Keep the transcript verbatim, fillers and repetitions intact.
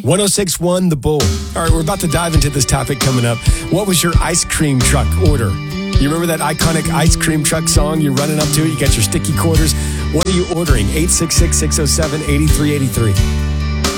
one oh six point one The Bull. All right, we're about to dive into this topic coming up. What was your ice cream truck order? You remember that iconic ice cream truck song? You're running up to it. You got your sticky quarters. What are you ordering? eight six six, six oh seven, eight three eight three.